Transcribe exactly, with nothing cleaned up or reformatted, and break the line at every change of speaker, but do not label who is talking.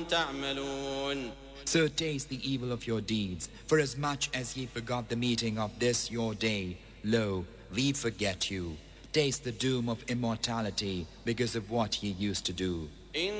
كنتم تعملون.
So taste the evil of your deeds, for as much as ye forgot the meeting of this your day, lo, we forget you. Taste the doom of immortality because of what ye used to do.